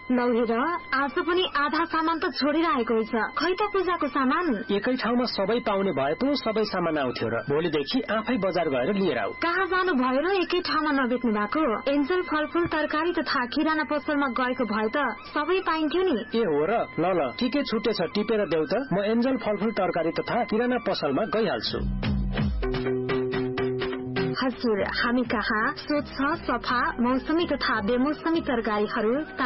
लौ हेर आज पनि आधा सामान त छोडिरहेको रहेछ। खै त पूजाको सामान एकै ठाउँमा सबै पाउने भए पो सबै सामान आउँथ्यो र भोलिदेखि आफै बजार गएर लिएर आऊ। कहाँ जानु भयो र एकै ठाउँमा नबेच्नु भएको? एन्जल फलफूल तरकारी तथा किराना पसलमा गएको भए त सबै पाइन्थ्यो नि। ए हो र, ल के छुटेछ टिपेर देऊ त, म एन्जल फलफूल तरकारी तथा किराना पसलमा गइहाल्छु। हजुर, हामी कहाँ स्वच्छ, सफा, मौसमी तथा बेमौसमी तरकारीहरू